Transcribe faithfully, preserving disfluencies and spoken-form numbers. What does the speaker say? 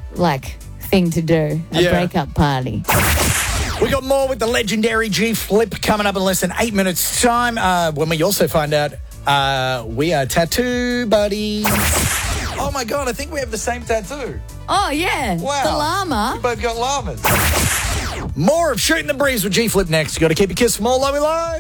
like, thing to do, a Yeah. breakup party. We got more with the legendary G Flip coming up in less than eight minutes' time. Uh, when we also find out uh, we are tattoo buddies. Oh my God, I think we have the same tattoo. Oh, yeah. Wow. The llama. We both got llamas. More of Shooting the Breeze with G Flip next. You got to keep your kiss from all Lowy Live.